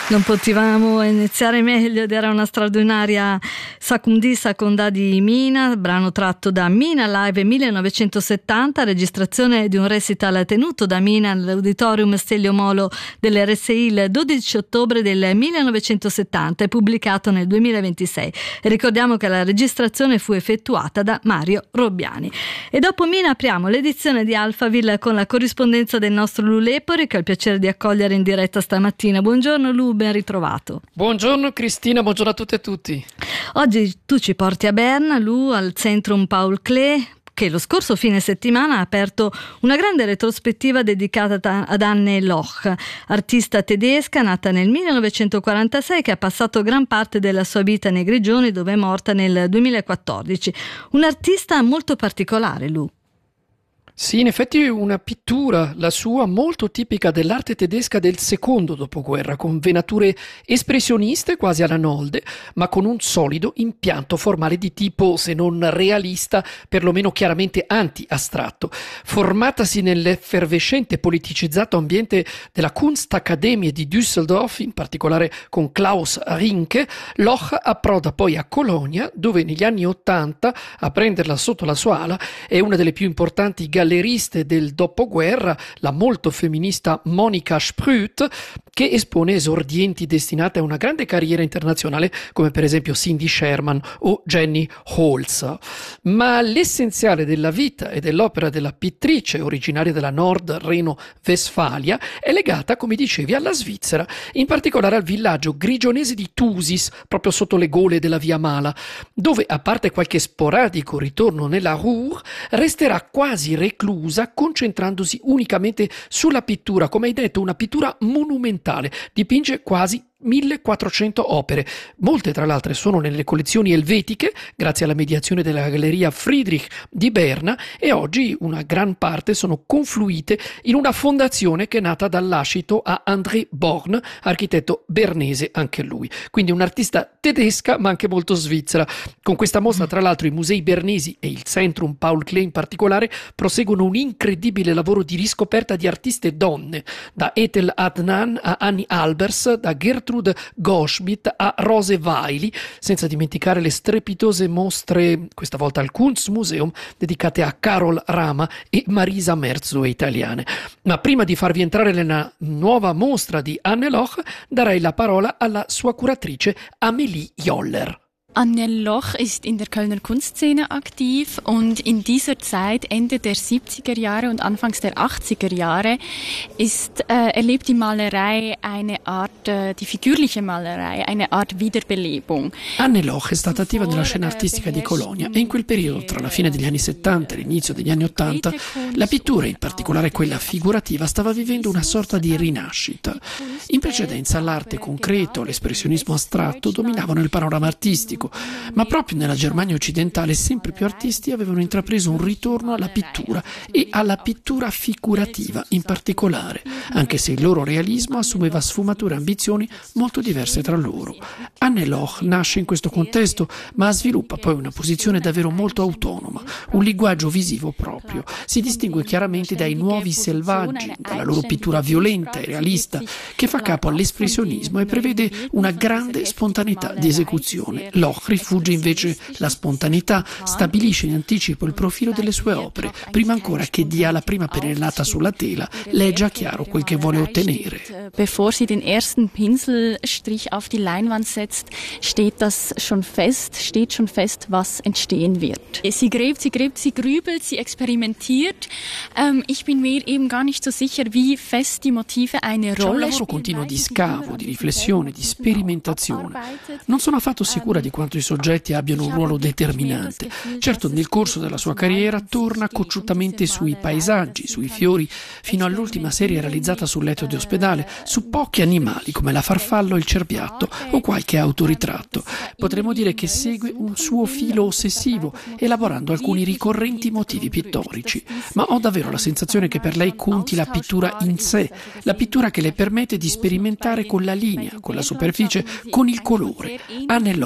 Non potevamo iniziare meglio ed era una straordinaria Sakundi Sakonda di Mina, brano tratto da Mina Live 1970, registrazione di un recital tenuto da Mina all'Auditorium Stelio Molo dell'RSI il 12 ottobre del 1970 e pubblicato nel 2026. E ricordiamo che la registrazione fu effettuata da Mario Robbiani. E dopo Mina apriamo l'edizione di Alphaville con la corrispondenza del nostro Lu Lepori, che ho il piacere di accogliere in diretta stamattina. Buongiorno Lu, ben ritrovato. Buongiorno Cristina, buongiorno a tutte e tutti. Oggi tu ci porti a Berna, Lu, al Centrum Paul Klee, che lo scorso fine settimana ha aperto una grande retrospettiva dedicata ad Anne Loch, artista tedesca nata nel 1946 che ha passato gran parte della sua vita nei Grigioni, dove è morta nel 2014. Un'artista molto particolare, Lu. Sì, in effetti una pittura, la sua, molto tipica dell'arte tedesca del secondo dopoguerra, con venature espressioniste quasi alla Nolde, ma con un solido impianto formale di tipo, se non realista, perlomeno chiaramente anti-astratto. Formatasi nell'effervescente politicizzato ambiente della Kunstakademie di Düsseldorf, in particolare con Klaus Rinke, Loch approda poi a Colonia, dove negli anni '80, a prenderla sotto la sua ala, è una delle più importanti galleriste del dopoguerra, la molto femminista Monika Sprüt, che espone esordienti destinate a una grande carriera internazionale come per esempio Cindy Sherman o Jenny Holzer. Ma l'essenziale della vita e dell'opera della pittrice originaria della Nord Reno-Westfalia è legata, come dicevi, alla Svizzera, in particolare al villaggio grigionese di Thusis, proprio sotto le gole della Via Mala, dove, a parte qualche sporadico ritorno nella Ruhr, resterà quasi reclusa, concentrandosi unicamente sulla pittura. Come hai detto, una pittura monumentale. Dipinge quasi 1400 opere, molte tra l'altro sono nelle collezioni elvetiche grazie alla mediazione della Galleria Friedrich di Berna, e oggi una gran parte sono confluite in una fondazione che è nata dal lascito a André Born, architetto bernese anche lui, quindi un'artista tedesca ma anche molto svizzera. Con questa mostra tra l'altro i musei bernesi e il Centrum Paul Klee in particolare proseguono un incredibile lavoro di riscoperta di artiste donne, da Ethel Adnan a Annie Albers, da Gertrude Goschmidt a Rose Weili, senza dimenticare le strepitose mostre, questa volta al Kunstmuseum, dedicate a Carol Rama e Marisa Merzo italiane. Ma prima di farvi entrare nella nuova mostra di Anne Loch, darei la parola alla sua curatrice Amelie Joller. Anne Loch ist in der Kölner Kunstszene aktiv und in dieser Zeit, Ende der 70er Jahre und Anfangs der 80er Jahre, erlebt die Malerei eine Art, die figürliche Malerei, eine Art Wiederbelebung. Anne Loch è stata attiva nella scena artistica di Colonia e in quel periodo, tra la fine degli anni 70 e l'inizio degli anni 80, la pittura, in particolare quella figurativa, stava vivendo una sorta di rinascita. In precedenza l'arte concreto, l'espressionismo astratto dominavano il panorama artistico, ma proprio nella Germania occidentale sempre più artisti avevano intrapreso un ritorno alla pittura e alla pittura figurativa in particolare, anche se il loro realismo assumeva sfumature e ambizioni molto diverse tra loro. Anne Loch nasce in questo contesto, ma sviluppa poi una posizione davvero molto autonoma, un linguaggio visivo proprio. Si distingue chiaramente dai nuovi selvaggi, dalla loro pittura violenta e realista, che fa capo all'espressionismo e prevede una grande spontaneità di esecuzione. Loch rifugge invece la spontaneità, stabilisce in anticipo il profilo delle sue opere, prima ancora che dia la prima pennellata sulla tela, le è già chiaro quel che vuole ottenere. Bevor sie den ersten Pinselstrich auf die Leinwand setzt, steht schon fest, was entstehen wird. Sie gräbt, sie grübelt, sie experimentiert. Ich bin mir eben gar nicht so sicher, wie fest die Motive eine Rolle spielen. C'è un lavoro continuo di scavo, di riflessione, di sperimentazione. Non sono affatto sicura di quanto i soggetti abbiano un ruolo determinante. Certo, nel corso della sua carriera torna cocciutamente sui paesaggi, sui fiori, fino all'ultima serie realizzata sul letto di ospedale, su pochi animali come la farfalla o il cerbiatto o qualche autoritratto. Potremmo dire che segue un suo filo ossessivo, elaborando alcuni ricorrenti motivi pittorici. Ma ho davvero la sensazione che per lei conti la pittura in sé, la pittura che le permette di sperimentare con la linea, con la superficie, con il colore. Anne Loch cerca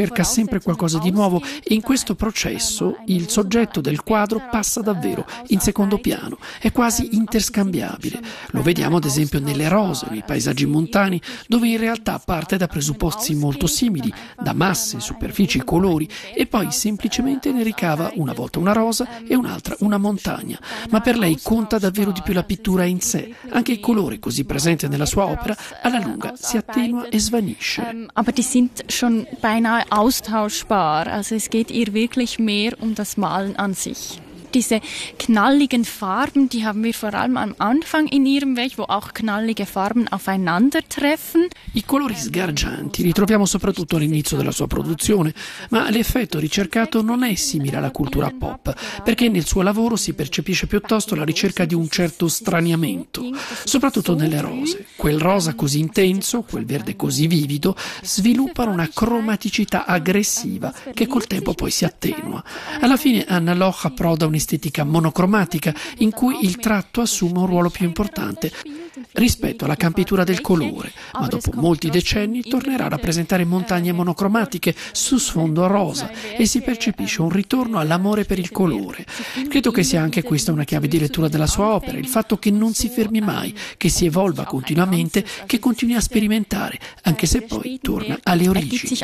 cerca sempre qualcosa di nuovo e in questo processo il soggetto del quadro passa davvero in secondo piano, è quasi interscambiabile. Lo vediamo ad esempio nelle rose, nei paesaggi montani, dove in realtà parte da presupposti molto simili, da masse, superfici, colori, e poi semplicemente ne ricava una volta una rosa e un'altra una montagna. Ma per lei conta davvero di più la pittura in sé. Anche il colore così presente nella sua opera alla lunga si attenua e svanisce. Aber die sind schon beinahe austauschbar. Also es geht ihr wirklich mehr um das Malen an sich. Diese knalligen Farben, die haben wir vor allem am Anfang in ihrem Werk, wo auch knallige Farben aufeinandertreffen. I colori sgargianti li troviamo soprattutto all'inizio della sua produzione, ma l'effetto ricercato non è simile alla cultura pop, perché nel suo lavoro si percepisce piuttosto la ricerca di un certo straniamento, soprattutto nelle rose. Quel rosa così intenso, quel verde così vivido, sviluppano una cromaticità aggressiva che col tempo poi si attenua. Alla fine Anna Loch approda un'estetica monocromatica in cui il tratto assume un ruolo più importante rispetto alla campitura del colore, ma dopo molti decenni tornerà a rappresentare montagne monocromatiche su sfondo rosa e si percepisce un ritorno all'amore per il colore. Credo che sia anche questa una chiave di lettura della sua opera, il fatto che non si fermi mai, che si evolva continuamente, che continui a sperimentare, anche se poi torna alle origini.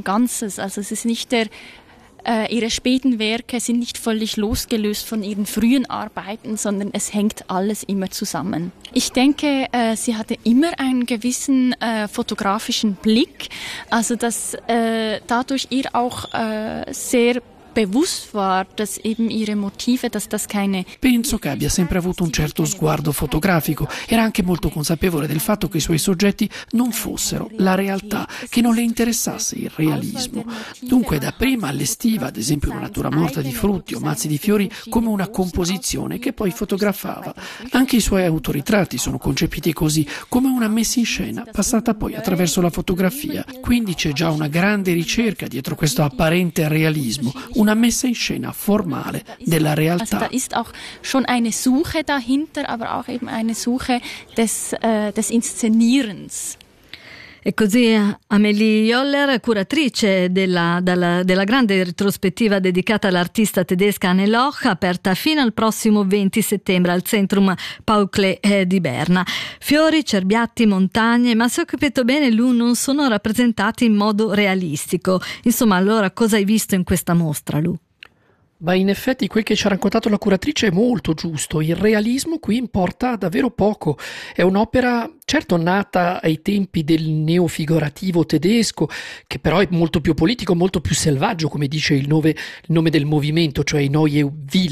Ihre späten Werke sind nicht völlig losgelöst von ihren frühen Arbeiten, sondern es hängt alles immer zusammen. Ich denke, sie hatte immer einen gewissen fotografischen Blick, also dass dadurch ihr auch sehr bewusst war, dass eben ihre Motive, dass das keine... Penso che abbia sempre avuto un certo sguardo fotografico. Era anche molto consapevole del fatto che i suoi soggetti non fossero la realtà, che non le interessasse il realismo. Dunque dapprima allestiva, ad esempio, una natura morta di frutti o mazzi di fiori come una composizione che poi fotografava. Anche i suoi autoritratti sono concepiti così, come una messa in scena passata poi attraverso la fotografia. Quindi c'è già una grande ricerca dietro questo apparente realismo, una messa in scena formale della realtà. Also da ist auch schon eine Suche dahinter, aber auch eben eine Suche des Inszenierens. E così Amélie Joller, curatrice della grande retrospettiva dedicata all'artista tedesca Anne Loch, aperta fino al prossimo 20 settembre al Centrum Paul Klee di Berna. Fiori, cerbiatti, montagne, ma se ho capito bene, non sono rappresentati in modo realistico. Insomma, allora cosa hai visto in questa mostra, Lu? Ma in effetti quel che ci ha raccontato la curatrice è molto giusto. Il realismo qui importa davvero poco. È un'opera certo nata ai tempi del neofigurativo tedesco, che però è molto più politico, molto più selvaggio, come dice il nome del movimento, cioè Neue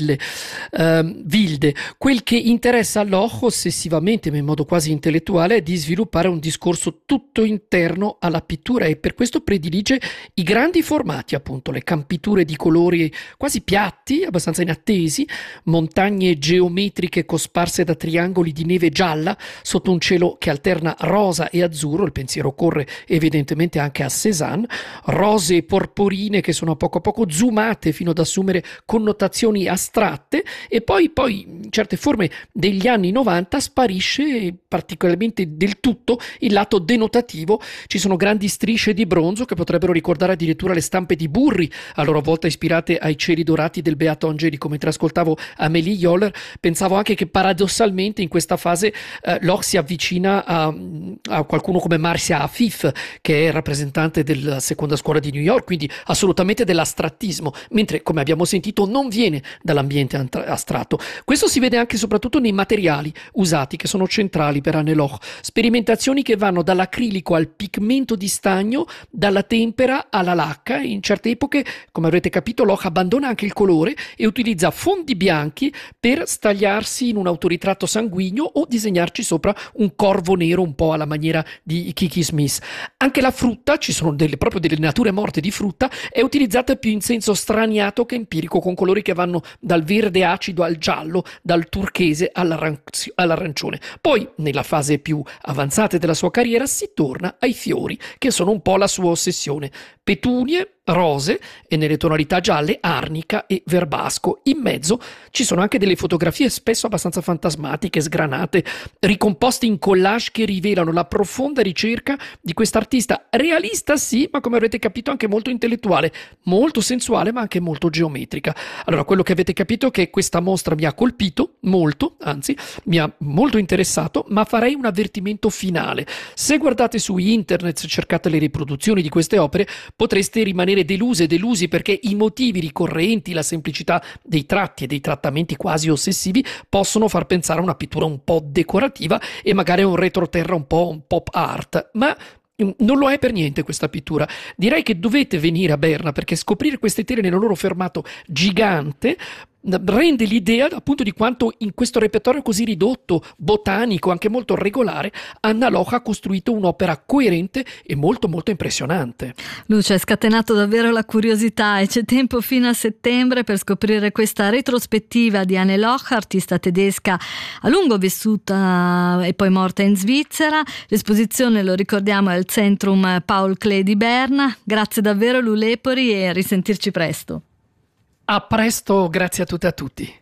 Wilde. Quel che interessa a Loch ossessivamente, ma in modo quasi intellettuale, è di sviluppare un discorso tutto interno alla pittura e per questo predilige i grandi formati, appunto, le campiture di colori quasi piatti, abbastanza inattesi, montagne geometriche cosparse da triangoli di neve gialla sotto un cielo che alterna rosa e azzurro. Il pensiero corre evidentemente anche a Cézanne, rose e porporine che sono a poco zoomate fino ad assumere connotazioni astratte, e poi in certe forme degli anni 90 sparisce particolarmente del tutto il lato denotativo. Ci sono grandi strisce di bronzo che potrebbero ricordare addirittura le stampe di Burri, a loro volta ispirate ai cieli dorati del Beato Angelico. Mentre ascoltavo Amélie Joller pensavo anche che paradossalmente in questa fase Loch si avvicina a qualcuno come Marcia Afif, che è rappresentante della seconda scuola di New York, quindi assolutamente dell'astrattismo, mentre, come abbiamo sentito, non viene dall'ambiente astratto. Questo si vede anche e soprattutto nei materiali usati, che sono centrali per Anne Loch. Sperimentazioni che vanno dall'acrilico al pigmento di stagno, dalla tempera alla lacca. In certe epoche, come avrete capito, Loch abbandona anche il colore e utilizza fondi bianchi per stagliarsi in un autoritratto sanguigno o disegnarci sopra un corvo nero un po' alla maniera di Kiki Smith. Anche la frutta, ci sono proprio delle nature morte di frutta, è utilizzata più in senso straniato che empirico, con colori che vanno dal verde acido al giallo, dal turchese all'arancione. Poi, nella fase più avanzata della sua carriera, si torna ai fiori, che sono un po' la sua ossessione petunie, rose e nelle tonalità gialle arnica e verbasco. In mezzo ci sono anche delle fotografie spesso abbastanza fantasmatiche, sgranate, ricomposte in collage che rivelano la profonda ricerca di quest'artista realista sì, ma come avrete capito anche molto intellettuale, molto sensuale ma anche molto geometrica. Allora, quello che avete capito è che questa mostra mi ha colpito molto, anzi mi ha molto interessato, ma farei un avvertimento finale. Se guardate su internet, se cercate le riproduzioni di queste opere, potreste rimanere deluse e delusi perché i motivi ricorrenti, la semplicità dei tratti e dei trattamenti quasi ossessivi possono far pensare a una pittura un po' decorativa e magari a un retroterra un po' un pop art, ma non lo è per niente questa pittura. Direi che dovete venire a Berna perché scoprire queste tele nel loro formato gigante rende l'idea appunto di quanto in questo repertorio così ridotto, botanico, anche molto regolare, Anna Loch ha costruito un'opera coerente e molto molto impressionante. Luce, hai scatenato davvero la curiosità e c'è tempo fino a settembre per scoprire questa retrospettiva di Anne Loch, artista tedesca a lungo vissuta e poi morta in Svizzera. L'esposizione, lo ricordiamo, è al Centrum Paul Klee di Berna. Grazie davvero Lu Lepori e risentirci presto. A presto, grazie a tutte e a tutti.